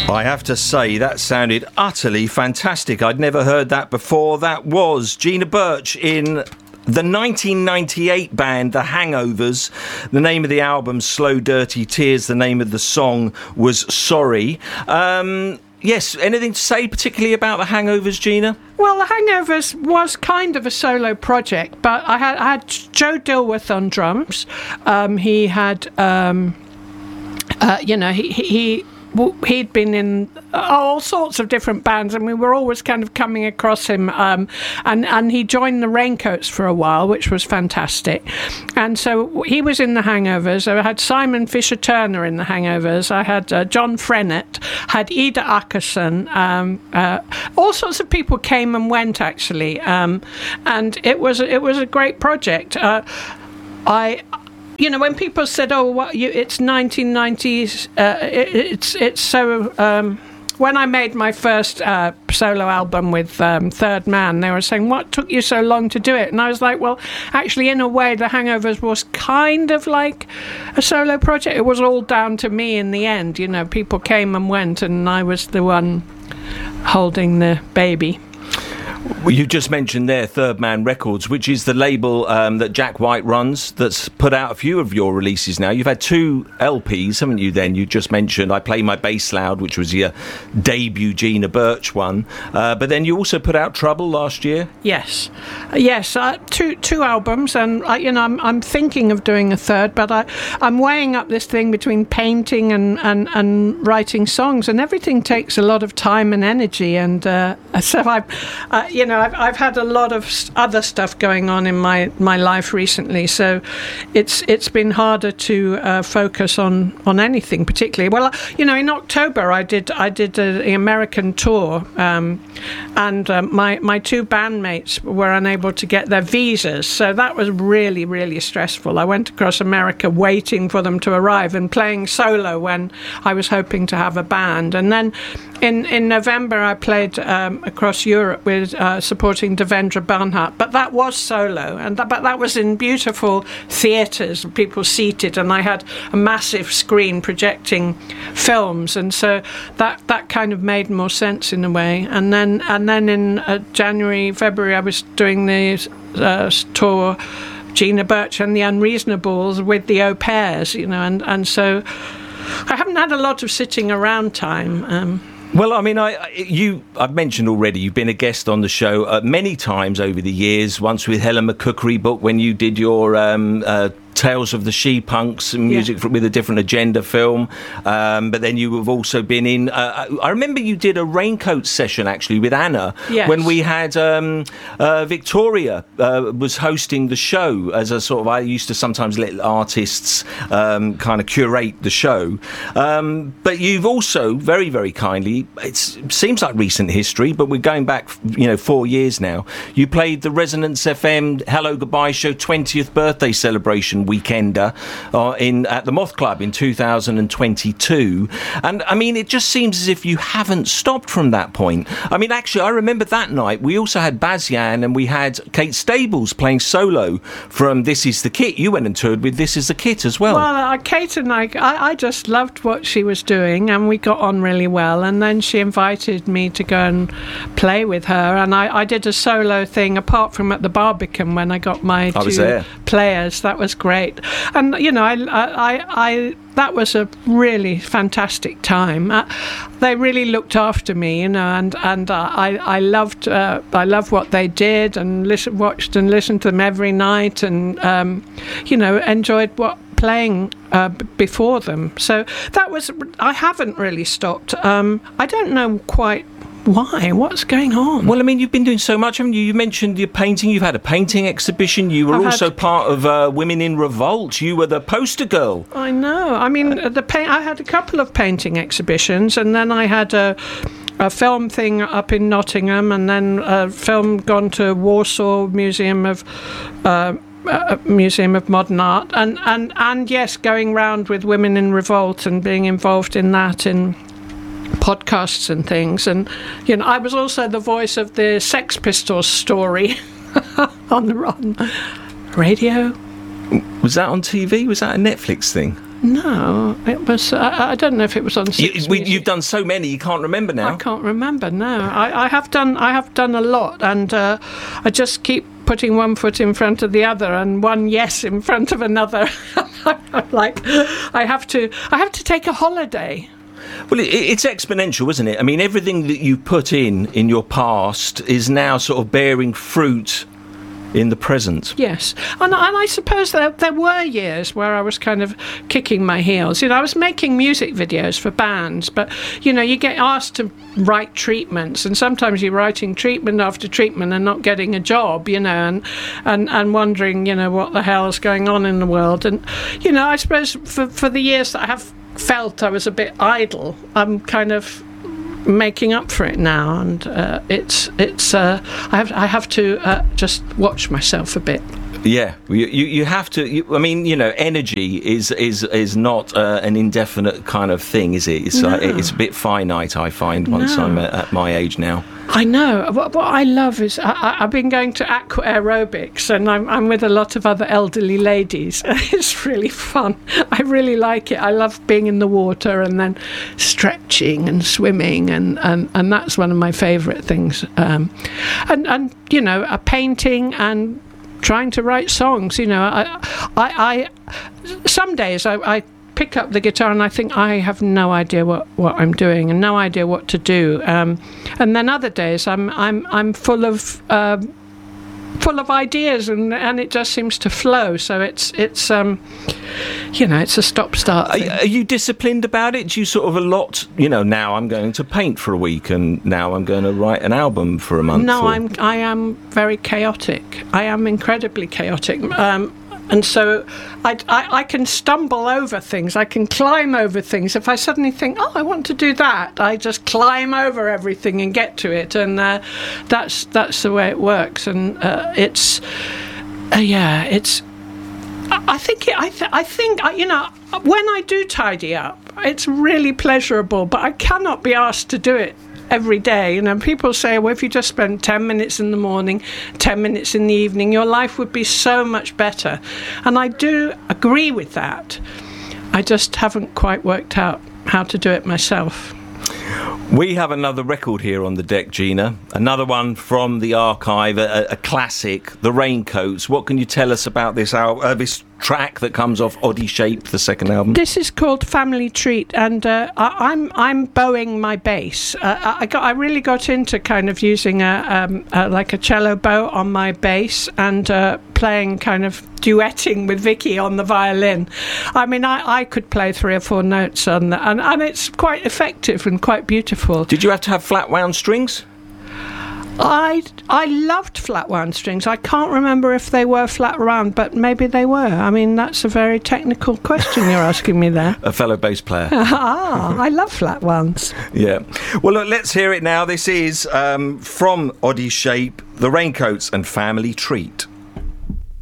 I have to say, that sounded utterly fantastic. I'd never heard that before. That was Gina Birch in the 1998 band The Hangovers. The name of the album, Slow Dirty Tears. The name of the song was Sorry. Yes, anything to say particularly about The Hangovers, Gina? Well, The Hangovers was kind of a solo project, but I had Joe Dilworth on drums. He had, he'd been in all sorts of different bands, and we were always kind of coming across him. And he joined the Raincoats for a while, which was fantastic. And so he was in the Hangovers. I had Simon Fisher-Turner in the Hangovers. I had John Frennett, had Ida Ackerson. All sorts of people came and went, actually. And it was a great project. When people said, it's 1990s, it's so... when I made my first solo album with Third Man, they were saying, what took you so long to do it? And I was like, well, actually, in a way, The Hangovers was kind of like a solo project. It was all down to me in the end. People came and went, and I was the one holding the baby. Well, you just mentioned there Third Man Records, which is the label that Jack White runs, that's put out a few of your releases now. You've had 2 LPs, haven't you, then? You just mentioned I Play My Bass Loud, which was your debut Gina Birch one. But then you also put out Trouble last year? Yes, two albums, and I'm thinking of doing a third, but I'm weighing up this thing between painting and writing songs, and everything takes a lot of time and energy, and so I've had a lot of other stuff going on in my life recently, so it's been harder to focus on anything particularly. Well, in October I did the American tour, and my 2 bandmates were unable to get their visas, so that was really, really stressful. I went across America waiting for them to arrive and playing solo when I was hoping to have a band, and then in November I played across Europe with supporting Devendra Banhart, but that was solo, but that was in beautiful theatres, people seated, and I had a massive screen projecting films, and so that kind of made more sense in a way. And then in January, February, I was doing the tour, Gina Birch and the Unreasonables with the Au Pairs, and so I haven't had a lot of sitting around time. Well, I mean, I've mentioned already, you've been a guest on the show many times over the years, once with Helen McCookery book when you did your Tales of the She-Punks and music with a Different Agenda film, but then you have also been in I remember you did a Raincoat session actually with Anna, yes, when we had Victoria was hosting the show as a sort of, I used to sometimes let artists kind of curate the show, but you've also very, very kindly, it seems like recent history, but we're going back 4 years now, you played the Resonance FM Hello Goodbye Show 20th birthday celebration weekender at the Moth Club in 2022, and I mean, it just seems as if you haven't stopped from that point. I mean, actually, I remember that night we also had Bazian and we had Kate Stables playing solo from This Is the Kit. You went and toured with This Is the Kit as well. Well, Kate and I just loved what she was doing, and we got on really well, and then she invited me to go and play with her, and I did a solo thing apart from at the Barbican when I got my 2 players. That was great. And I that was a really fantastic time. They really looked after me, and I loved what they did, and watched and listened to them every night, and enjoyed playing before them. So that was, I haven't really stopped. I don't know quite why. What's going on? Well, I mean, you've been doing so much, haven't you? You mentioned your painting. You've had a painting exhibition. You were also part of Women in Revolt. You were the poster girl. I know. I mean, I had a couple of painting exhibitions, and then I had a film thing up in Nottingham, and then a film gone to Warsaw Museum of Modern Art, and yes, going round with Women in Revolt and being involved in that in podcasts and things, and I was also the voice of the Sex Pistols story on radio. Was that on TV? Was that a Netflix thing? No, it was. I don't know if it was on. You've done so many, you can't remember now. I can't remember. No, I have done. I have done a lot, and I just keep putting one foot in front of the other and one yes in front of another. Like, I have to take a holiday. Well, it's exponential, isn't it? I mean, everything that you put in your past is now sort of bearing fruit in the present. Yes, and I suppose there were years where I was kind of kicking my heels. I was making music videos for bands, but you get asked to write treatments, and sometimes you're writing treatment after treatment and not getting a job, and wondering, what the hell is going on in the world. And I suppose for the years that I have felt I was a bit idle, I'm kind of making up for it now, and I have to just watch myself a bit. Yeah, you have to. I mean, energy is not an indefinite kind of thing, is it? It's it's a bit finite, I find, once I'm at my age now. I know. What I love is I've been going to aqua aerobics, and I'm with a lot of other elderly ladies. It's really fun. I really like it. I love being in the water and then stretching and swimming, and that's one of my favourite things. And a painting and trying to write songs. I some days I pick up the guitar and I think I have no idea what I'm doing and no idea what to do, and then other days I'm full of ideas, and it just seems to flow. So it's it's a stop-start thing. Are you disciplined about it? Do you sort of allot, now I'm going to paint for a week and now I'm going to write an album for a month? No, I am very chaotic. I am incredibly chaotic. And so I can stumble over things. I can climb over things. If I suddenly think, I want to do that, I just climb over everything and get to it. And that's the way it works. And it's. I think when I do tidy up, it's really pleasurable. But I cannot be asked to do it every day. People say, well, if you just spend 10 minutes in the morning, 10 minutes in the evening, your life would be so much better. And I do agree with that. I just haven't quite worked out how to do it myself. We have another record here on the deck, Gina. Another one from the archive, a classic, The Raincoats. What can you tell us about this this track that comes off Oddie Shape, the second album? This is called Family Treat, and I'm bowing my bass. I really got into kind of using like a cello bow on my bass and playing kind of duetting with Vicky on the violin. I mean, I could play 3 or 4 notes on that, and it's quite effective and quite beautiful. Did you have to have flat wound strings? I loved flat wound strings. I can't remember if they were flat wound, but maybe they were. I mean, that's a very technical question you're asking me there. A fellow bass player. I love flat wounds. Yeah. Well, look, let's hear it now. This is from Oddie Shape, The Raincoats and Family Treat.